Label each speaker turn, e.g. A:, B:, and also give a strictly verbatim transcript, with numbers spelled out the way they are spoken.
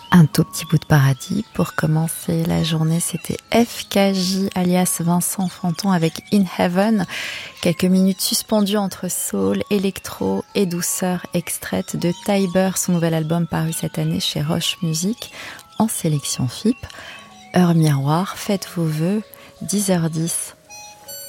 A: Un tout petit bout de paradis pour commencer la journée, c'était F K J alias Vincent Fanton avec In Heaven. Quelques minutes suspendues entre soul, électro et douceur extraite de Tiber, son nouvel album paru cette année chez Roche Music en sélection F I P. Heure miroir, faites vos vœux, dix heures dix.